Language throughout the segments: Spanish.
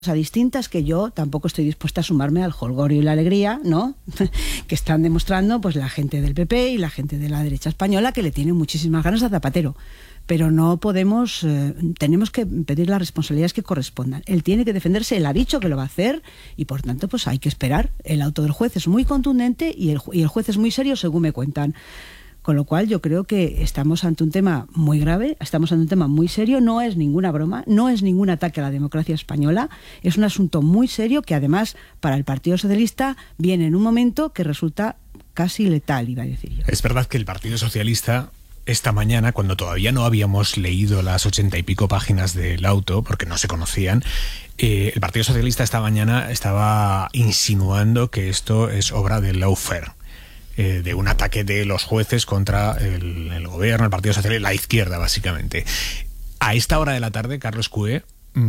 distintas que yo tampoco estoy dispuesta a sumarme al jolgorio y la alegría, ¿no? que están demostrando pues la gente del PP y la gente de la derecha española, que le tienen muchísimas ganas a Zapatero. Pero no podemos, tenemos que pedir las responsabilidades que correspondan. Él tiene que defenderse, él ha dicho que lo va a hacer y por tanto pues hay que esperar. El auto del juez es muy contundente y el juez es muy serio, según me cuentan. Con lo cual yo creo que estamos ante un tema muy grave, estamos ante un tema muy serio, no es ninguna broma, no es ningún ataque a la democracia española, es un asunto muy serio que además para el Partido Socialista viene en un momento que resulta casi letal, iba a decir yo. Es verdad que el Partido Socialista esta mañana, cuando todavía no habíamos leído las 80 y pico páginas del auto, porque no se conocían, el Partido Socialista esta mañana estaba insinuando que esto es obra del lawfare. De un ataque de los jueces contra el gobierno, el Partido Socialista, la izquierda, básicamente. A esta hora de la tarde, Carlos Cue,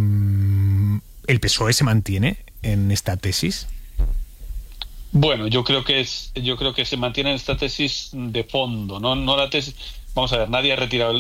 ¿el PSOE se mantiene en esta tesis? Bueno, yo creo que se mantiene en esta tesis de fondo, no la tesis. Vamos a ver, nadie ha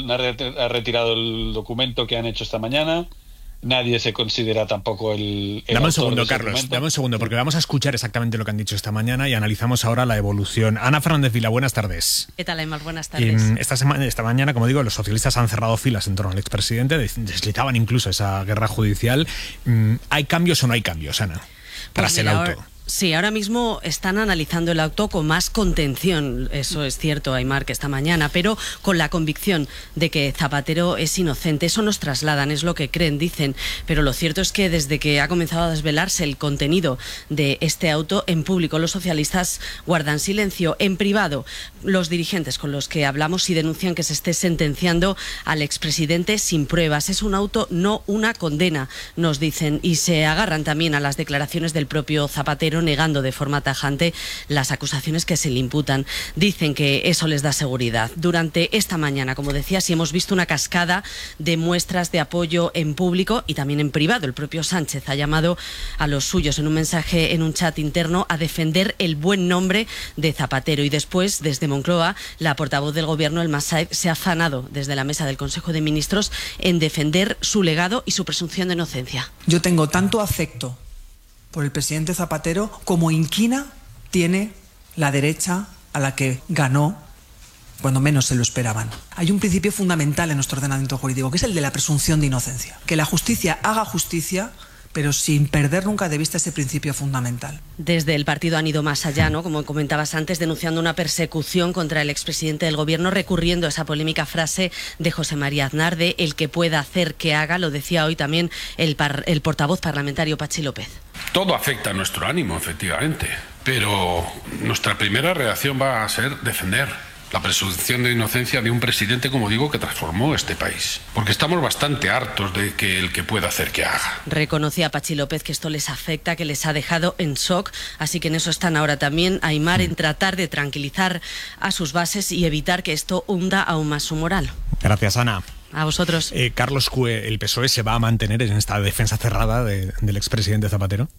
retirado el documento que han hecho esta mañana. Nadie se considera tampoco el Dame un segundo, Carlos, dame un segundo, porque vamos a escuchar exactamente lo que han dicho esta mañana y analizamos ahora la evolución. Ana Fernández Vila, buenas tardes. ¿Qué tal, Aymar? Buenas tardes. Esta mañana, como digo, los socialistas han cerrado filas en torno al expresidente, deslizaban incluso esa guerra judicial. ¿Hay cambios o no hay cambios, Ana, tras el auto? Sí, ahora mismo están analizando el auto con más contención, eso es cierto, Aymar, que esta mañana, pero con la convicción de que Zapatero es inocente. Eso nos trasladan, es lo que creen, dicen, pero lo cierto es que desde que ha comenzado a desvelarse el contenido de este auto, en público los socialistas guardan silencio. En privado, los dirigentes con los que hablamos sí denuncian que se esté sentenciando al expresidente sin pruebas. Es un auto, no una condena, nos dicen, y se agarran también a las declaraciones del propio Zapatero, negando de forma tajante las acusaciones que se le imputan. Dicen que eso les da seguridad. Durante esta mañana, como decía, sí hemos visto una cascada de muestras de apoyo en público y también en privado. El propio Sánchez ha llamado a los suyos en un mensaje en un chat interno a defender el buen nombre de Zapatero. Y después, desde Moncloa, la portavoz del gobierno, Elma Saez, se ha afanado desde la mesa del Consejo de Ministros en defender su legado y su presunción de inocencia. Yo tengo tanto afecto por el presidente Zapatero como inquina tiene la derecha a la que ganó cuando menos se lo esperaban. Hay un principio fundamental en nuestro ordenamiento jurídico, que es el de la presunción de inocencia. Que la justicia haga justicia, pero sin perder nunca de vista ese principio fundamental. Desde el partido han ido más allá, ¿no? Como comentabas antes, denunciando una persecución contra el expresidente del gobierno, recurriendo a esa polémica frase de José María Aznar de el que pueda hacer que haga. Lo decía hoy también el portavoz parlamentario Patxi López. Todo afecta a nuestro ánimo, efectivamente, pero nuestra primera reacción va a ser defender la presunción de inocencia de un presidente, como digo, que transformó este país. Porque estamos bastante hartos de que el que pueda hacer que haga. Reconocía Patxi López que esto les afecta, que les ha dejado en shock, así que en eso están ahora también, Aymar, en tratar de tranquilizar a sus bases y evitar que esto hunda aún más su moral. Gracias, Ana. A vosotros. Carlos Cue, ¿el PSOE se va a mantener en esta defensa cerrada del expresidente Zapatero?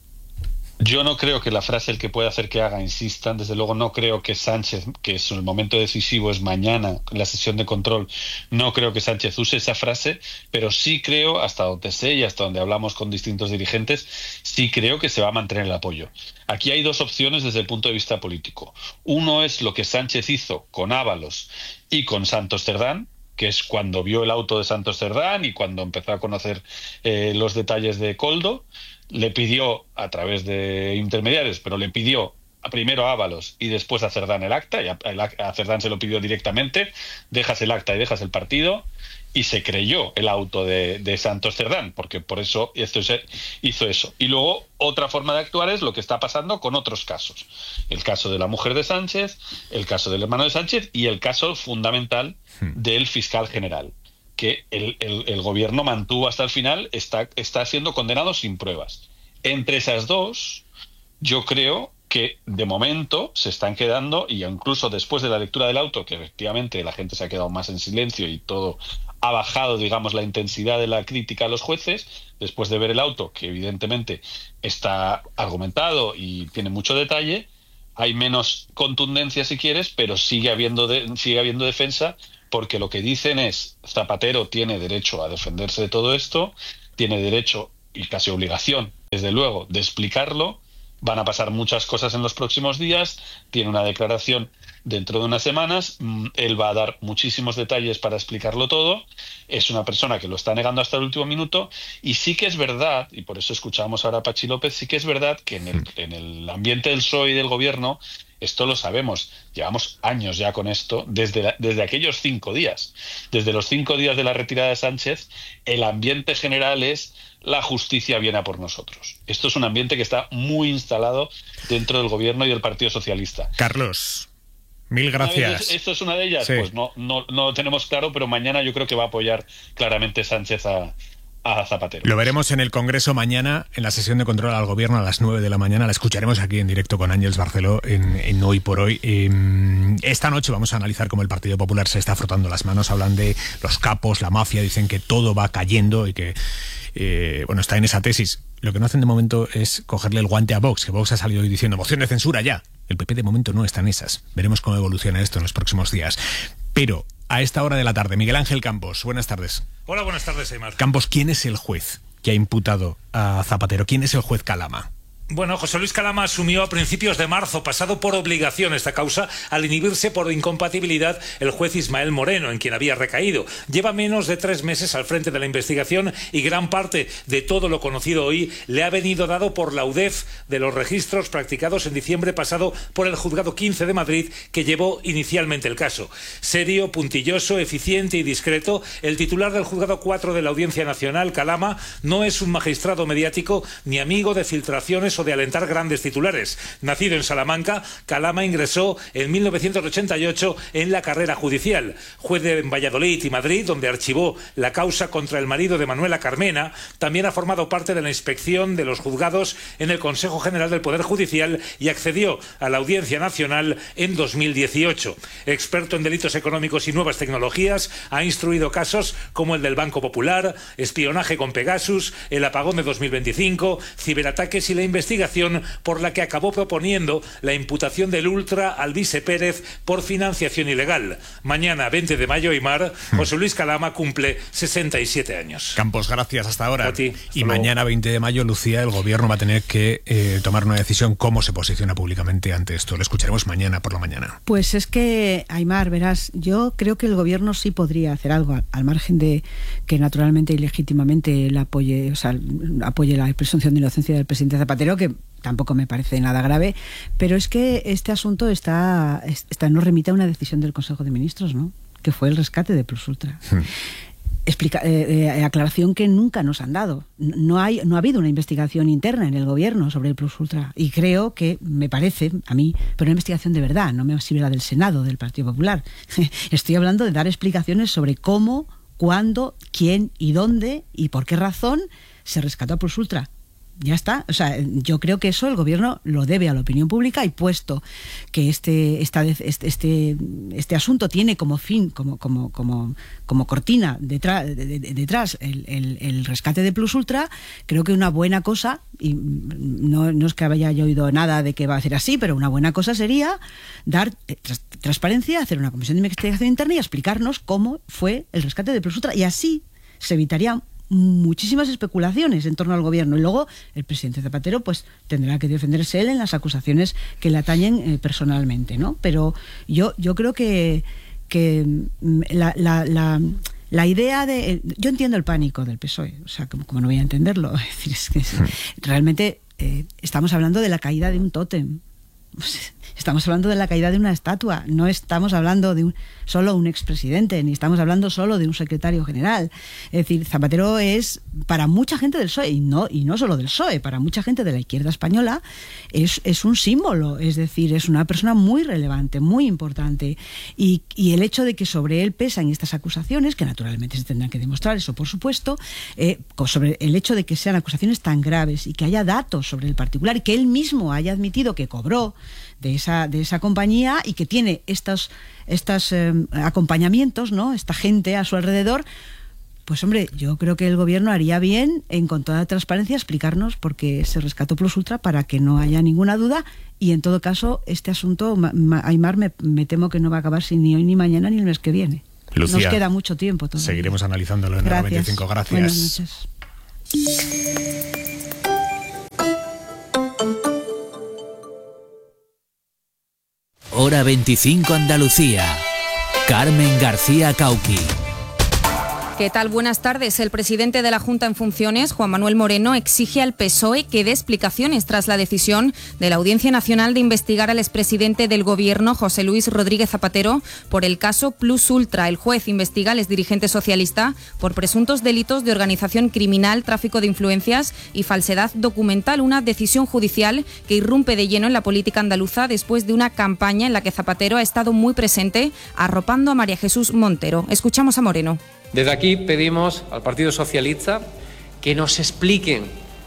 Yo no creo que la frase el que pueda hacer que haga insistan. Desde luego no creo que Sánchez, que es el momento decisivo es mañana, la sesión de control, no creo que Sánchez use esa frase, pero sí creo, hasta donde sé y hasta donde hablamos con distintos dirigentes, sí creo que se va a mantener el apoyo. Aquí hay dos opciones desde el punto de vista político. Uno es lo que Sánchez hizo con Ábalos y con Santos Cerdán, que es cuando vio el auto de Santos Cerdán y cuando empezó a conocer los detalles de Koldo. Le pidió a través de intermediarios, pero le pidió primero a Ábalos y después a Cerdán el acta, y a Cerdán se lo pidió directamente, dejas el acta y dejas el partido, y se creyó el auto de Santos Cerdán, porque por eso hizo eso. Y luego otra forma de actuar es lo que está pasando con otros casos. El caso de la mujer de Sánchez, el caso del hermano de Sánchez y el caso fundamental del fiscal general, que el gobierno mantuvo hasta el final, está siendo condenado sin pruebas. Entre esas dos, yo creo que de momento se están quedando, y incluso después de la lectura del auto, que efectivamente la gente se ha quedado más en silencio y todo ha bajado, digamos, la intensidad de la crítica a los jueces, después de ver el auto, que evidentemente está argumentado y tiene mucho detalle, hay menos contundencia si quieres, pero sigue habiendo defensa, porque lo que dicen es Zapatero tiene derecho a defenderse de todo esto, tiene derecho y casi obligación desde luego, de explicarlo. Van a pasar muchas cosas en los próximos días. Tiene una declaración dentro de unas semanas. Él va a dar muchísimos detalles para explicarlo todo. Es una persona que lo está negando hasta el último minuto. Y sí que es verdad, y por eso escuchábamos ahora a Patxi López, sí que es verdad que en el ambiente del PSOE y del gobierno, esto lo sabemos, llevamos años ya con esto, desde aquellos 5 días. Desde los 5 días de la retirada de Sánchez, el ambiente general es: la justicia viene a por nosotros. Esto es un ambiente que está muy instalado dentro del gobierno y del Partido Socialista. Carlos, mil gracias. ¿Esto es una de ellas? Sí. Pues no lo tenemos claro, pero mañana yo creo que va a apoyar claramente Sánchez a Zapatero. Lo veremos en el Congreso mañana, en la sesión de control al gobierno a las 9 de la mañana. La escucharemos aquí en directo con Ángeles Barceló en Hoy por Hoy. Esta noche vamos a analizar cómo el Partido Popular se está frotando las manos. Hablan de los capos, la mafia, dicen que todo va cayendo y que está en esa tesis. Lo que no hacen de momento es cogerle el guante a Vox, que Vox ha salido hoy diciendo moción de censura ya. El PP de momento no está en esas. Veremos cómo evoluciona esto en los próximos días. Pero a esta hora de la tarde, Miguel Ángel Campos, buenas tardes. Hola, buenas tardes, Aimar. Campos, ¿quién es el juez que ha imputado a Zapatero? ¿Quién es el juez Calama? Bueno, José Luis Calama asumió a principios de marzo pasado por obligación esta causa al inhibirse por incompatibilidad el juez Ismael Moreno, en quien había recaído. Lleva menos de 3 meses al frente de la investigación y gran parte de todo lo conocido hoy le ha venido dado por la UDEF de los registros practicados en diciembre pasado por el Juzgado 15 de Madrid, que llevó inicialmente el caso. Serio, puntilloso, eficiente y discreto, el titular del Juzgado 4 de la Audiencia Nacional, Calama, no es un magistrado mediático ni amigo de filtraciones o de alentar grandes titulares. Nacido en Salamanca, Calama ingresó en 1988 en la carrera judicial. Juez de Valladolid y Madrid, donde archivó la causa contra el marido de Manuela Carmena. También ha formado parte de la inspección de los juzgados en el Consejo General del Poder Judicial y accedió a la Audiencia Nacional en 2018. Experto en delitos económicos y nuevas tecnologías, ha instruido casos como el del Banco Popular, espionaje con Pegasus, el apagón de 2025, ciberataques y la investigación por la que acabó proponiendo la imputación del Ultra al Vice Pérez por financiación ilegal. Mañana, 20 de mayo, Aimar, José Luis Calama cumple 67 años. Campos, gracias, hasta ahora. A ti, y mañana, 20 de mayo, Lucía, el gobierno va a tener que tomar una decisión cómo se posiciona públicamente ante esto. Lo escucharemos mañana por la mañana. Pues es que, Aimar, verás, yo creo que el gobierno sí podría hacer algo, al margen de que naturalmente y legítimamente apoye la presunción de inocencia del presidente Zapatero, que tampoco me parece nada grave, pero es que este asunto nos remite a una decisión del Consejo de Ministros, ¿no?, que fue el rescate de Plus Ultra. Aclaración que nunca nos han dado. No ha habido una investigación interna en el gobierno sobre el Plus Ultra, y creo que, me parece a mí, pero una investigación de verdad, no me sirve la del Senado del Partido Popular. Estoy hablando de dar explicaciones sobre cómo, cuándo, quién y dónde y por qué razón se rescató a Plus Ultra. Ya está. O sea, yo creo que eso el gobierno lo debe a la opinión pública, y puesto que este asunto tiene como fin, como cortina detrás el rescate de Plus Ultra, creo que una buena cosa, y no es que haya yo oído nada de que va a ser así, pero una buena cosa sería dar transparencia, hacer una comisión de investigación interna y explicarnos cómo fue el rescate de Plus Ultra, y así se evitarían muchísimas especulaciones en torno al gobierno, y luego el presidente Zapatero pues tendrá que defenderse él en las acusaciones que le atañen personalmente, ¿no? Pero yo creo que la idea de... Yo entiendo el pánico del PSOE, o sea, como no voy a entenderlo. Es decir, es que realmente estamos hablando de la caída de un tótem. Estamos hablando de la caída de una estatua, no estamos hablando de solo un expresidente, ni estamos hablando solo de un secretario general. Es decir, Zapatero es, para mucha gente del PSOE, y no solo del PSOE, para mucha gente de la izquierda española, es un símbolo, es decir, es una persona muy relevante, muy importante, y el hecho de que sobre él pesan estas acusaciones, que naturalmente se tendrán que demostrar, eso por supuesto, sobre el hecho de que sean acusaciones tan graves y que haya datos sobre el particular, y que él mismo haya admitido que cobró de esa compañía y que tiene estos acompañamientos, ¿no?, esta gente a su alrededor, pues hombre, yo creo que el gobierno haría bien en, con toda transparencia, explicarnos por qué se rescató Plus Ultra, para que no haya ninguna duda, y en todo caso este asunto, Aimar, me temo que no va a acabar ni hoy, ni mañana, ni el mes que viene. Lucía, nos queda mucho tiempo todavía. Seguiremos analizándolo en el 95. Gracias. Buenas noches. Hora 25 Andalucía. Carmen García Cauqui. ¿Qué tal? Buenas tardes. El presidente de la Junta en funciones, Juan Manuel Moreno, exige al PSOE que dé explicaciones tras la decisión de la Audiencia Nacional de investigar al expresidente del Gobierno, José Luis Rodríguez Zapatero, por el caso Plus Ultra. El juez investiga al exdirigente socialista por presuntos delitos de organización criminal, tráfico de influencias y falsedad documental, una decisión judicial que irrumpe de lleno en la política andaluza después de una campaña en la que Zapatero ha estado muy presente arropando a María Jesús Montero. Escuchamos a Moreno. Desde aquí pedimos al Partido Socialista que nos expliquen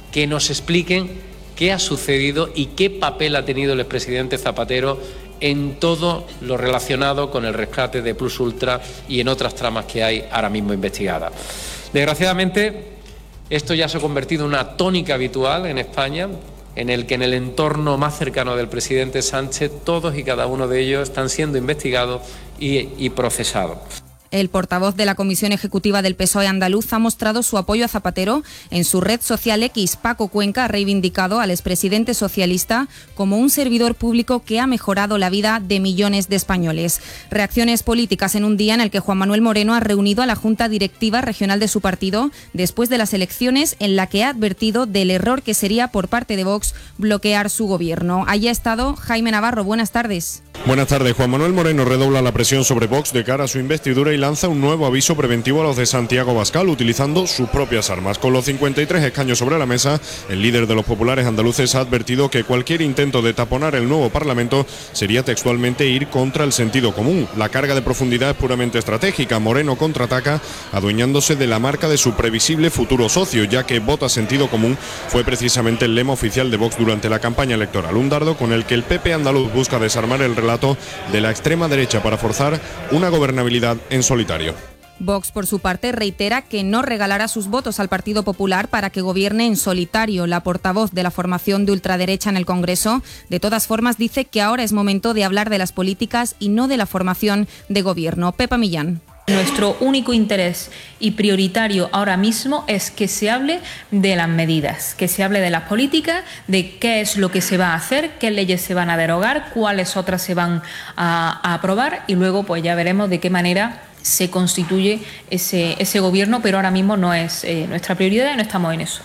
qué ha sucedido y qué papel ha tenido el expresidente Zapatero en todo lo relacionado con el rescate de Plus Ultra y en otras tramas que hay ahora mismo investigadas. Desgraciadamente, esto ya se ha convertido en una tónica habitual en España, en el que en el entorno más cercano del presidente Sánchez todos y cada uno de ellos están siendo investigados y procesados. El portavoz de la Comisión Ejecutiva del PSOE andaluz ha mostrado su apoyo a Zapatero. En su red social X, Paco Cuenca ha reivindicado al expresidente socialista como un servidor público que ha mejorado la vida de millones de españoles. Reacciones políticas en un día en el que Juan Manuel Moreno ha reunido a la Junta Directiva Regional de su partido después de las elecciones, en la que ha advertido del error que sería por parte de Vox bloquear su gobierno. Allí ha estado Jaime Navarro. Buenas tardes. Buenas tardes. Juan Manuel Moreno redobla la presión sobre Vox de cara a su investidura y lanza un nuevo aviso preventivo a los de Santiago Abascal utilizando sus propias armas. Con los 53 escaños sobre la mesa, el líder de los populares andaluces ha advertido que cualquier intento de taponar el nuevo Parlamento sería textualmente ir contra el sentido común. La carga de profundidad es puramente estratégica. Moreno contraataca adueñándose de la marca de su previsible futuro socio, ya que vota sentido común fue precisamente el lema oficial de Vox durante la campaña electoral. Un dardo con el que el PP andaluz busca desarmar el relato de la extrema derecha para forzar una gobernabilidad en solitario. Vox, por su parte, reitera que no regalará sus votos al Partido Popular para que gobierne en solitario. La portavoz de la formación de ultraderecha en el Congreso, de todas formas, dice que ahora es momento de hablar de las políticas y no de la formación de gobierno. Pepa Millán. Nuestro único interés y prioritario ahora mismo es que se hable de las medidas, que se hable de las políticas, de qué es lo que se va a hacer, qué leyes se van a derogar, cuáles otras se van a aprobar y luego pues ya veremos de qué manera se constituye ese gobierno, pero ahora mismo no es nuestra prioridad y no estamos en eso.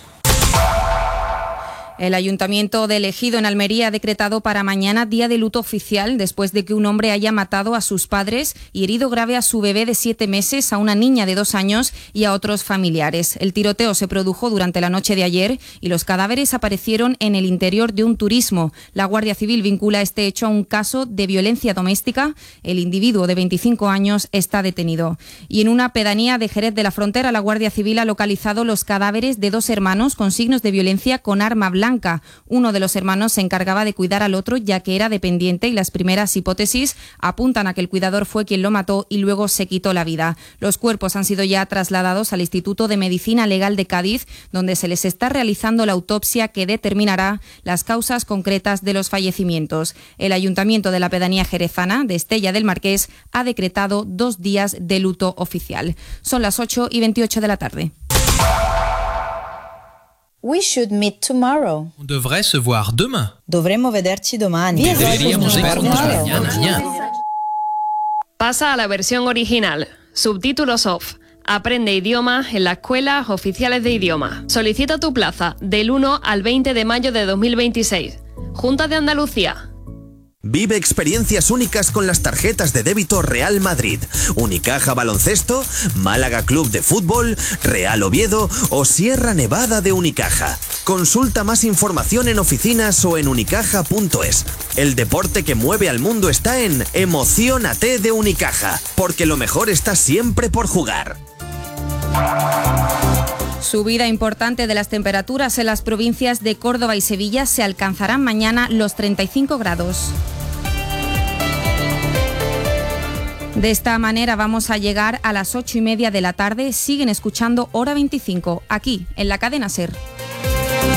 El Ayuntamiento de Ejido en Almería ha decretado para mañana día de luto oficial después de que un hombre haya matado a sus padres y herido grave a su bebé de 7 meses, a una niña de 2 años y a otros familiares. El tiroteo se produjo durante la noche de ayer y los cadáveres aparecieron en el interior de un turismo. La Guardia Civil vincula este hecho a un caso de violencia doméstica. El individuo de 25 años está detenido. Y en una pedanía de Jerez de la Frontera, la Guardia Civil ha localizado los cadáveres de 2 hermanos con signos de violencia con arma blanca. Uno de los hermanos se encargaba de cuidar al otro ya que era dependiente y las primeras hipótesis apuntan a que el cuidador fue quien lo mató y luego se quitó la vida. Los cuerpos han sido ya trasladados al Instituto de Medicina Legal de Cádiz, donde se les está realizando la autopsia que determinará las causas concretas de los fallecimientos. El Ayuntamiento de la pedanía jerezana de Estella del Marqués ha decretado 2 días de luto oficial. Son las 8:28 de la tarde. We should meet tomorrow. On devrait se voir demain. Dovremmo vederci domani. Deberíamos vernos mañana. Pasa a la versión original. Subtítulos off. Aprende idiomas en las escuelas oficiales de idioma. Solicita tu plaza del 1 al 20 de mayo de 2026. Junta de Andalucía. Vive experiencias únicas con las tarjetas de débito Real Madrid, Unicaja Baloncesto, Málaga Club de Fútbol, Real Oviedo o Sierra Nevada de Unicaja. Consulta más información en oficinas o en unicaja.es. El deporte que mueve al mundo está en Emociónate de Unicaja, porque lo mejor está siempre por jugar. Subida importante de las temperaturas en las provincias de Córdoba y Sevilla. Se alcanzarán mañana los 35 grados. De esta manera vamos a llegar a las 8:30 de la tarde. Siguen escuchando Hora 25, aquí en la cadena SER.